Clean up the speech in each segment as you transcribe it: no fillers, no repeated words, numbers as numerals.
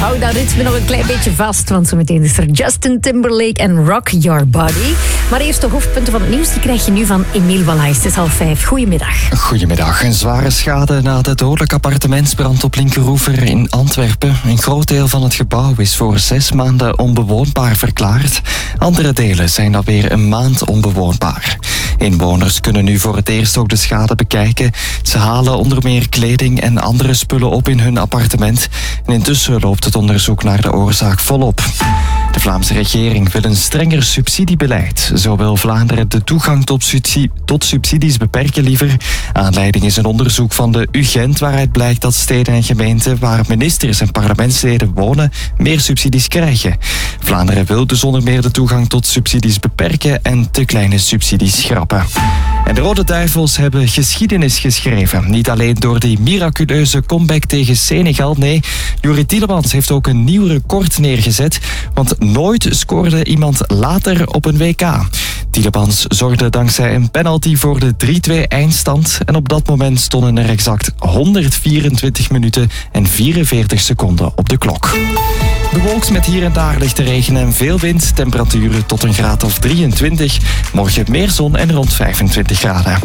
hou dat ritme nog een klein beetje vast, want zo meteen is er Justin Timberlake en Rock Your Body. Maar eerst de hoofdpunten van het nieuws, die krijg je nu van Emiel Wallace. Het is 5:30. Goedemiddag. Goedemiddag. Een zware schade na de dodelijke appartementsbrand op Linkeroever in Antwerpen. Een groot deel van het gebouw is voor 6 maanden onbewoonbaar verklaard. Andere delen zijn dan weer een maand onbewoonbaar. Inwoners kunnen nu voor het eerst ook de schade bekijken. Ze halen onder meer kleding en andere spullen op in hun appartement. En intussen loopt het onderzoek naar de oorzaak volop. De Vlaamse regering wil een strenger subsidiebeleid. Zo wil Vlaanderen de toegang tot subsidies beperken liever. Aanleiding is een onderzoek van de UGent waaruit blijkt dat steden en gemeenten waar ministers en parlementsleden wonen meer subsidies krijgen. Vlaanderen wil dus onder meer de toegang tot subsidies beperken en te kleine subsidies schrappen. En de Rode Duivels hebben geschiedenis geschreven. Niet alleen door die miraculeuze comeback tegen Senegal. Nee, Youri Tielemans heeft ook een nieuw record neergezet. Want nooit scoorde iemand later op een WK. Tielemans zorgde dankzij een penalty voor de 3-2 eindstand. En op dat moment stonden er exact 124 minuten en 44 seconden op de klok. Bewolkt met hier en daar lichte regen en veel wind. Temperaturen tot een graad of 23. Morgen meer zon en rond 25 graden.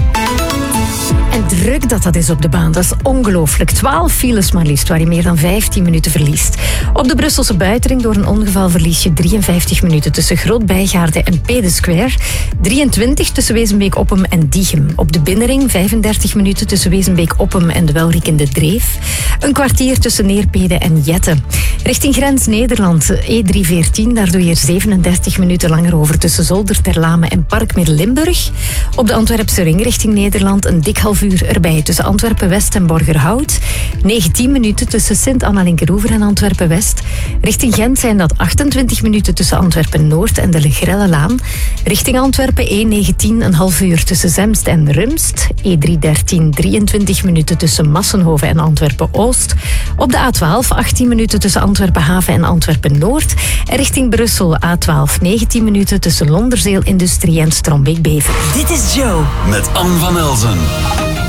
En druk dat is op de baan, dat is ongelooflijk. 12 files maar liefst, waar je meer dan 15 minuten verliest. Op de Brusselse Buitenring door een ongeval verlies je 53 minuten tussen Groot-Bijgaarde en Pede Square. 23 tussen Wezenbeek-Oppem en Diegem. Op de Binnenring 35 minuten tussen Wezenbeek-Oppem en de Welriekende Dreef. Een kwartier tussen Neerpede en Jette. Richting grens Nederland, E314, daar doe je 37 minuten langer over tussen Zolder, Terlame en Park Midden-Limburg. Op de Antwerpse ring richting Nederland een dik half uur erbij tussen Antwerpen-West en Borgerhout. 19 minuten tussen Sint-Anna-Linkeroever en Antwerpen-West. Richting Gent zijn dat 28 minuten tussen Antwerpen-Noord en de Legrellelaan. Richting Antwerpen E19 een half uur tussen Zemst en Rumst. E313 23 minuten tussen Massenhoven en Antwerpen-Oost. Op de A12 18 minuten tussen Antwerpen-Haven en Antwerpen-Noord. En richting Brussel A12 19 minuten tussen Londerzeel Industrie en Strombeek-Bever. Dit is Joe met Anne van Elzen.